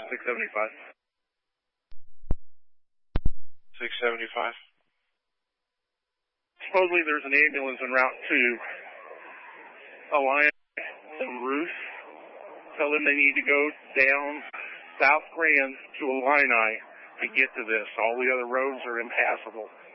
675. 675. Supposedly there's an ambulance en route to Alliance and Ruth. Tell them they need to go down South Grand to Illini to get to this. All the other roads are impassable.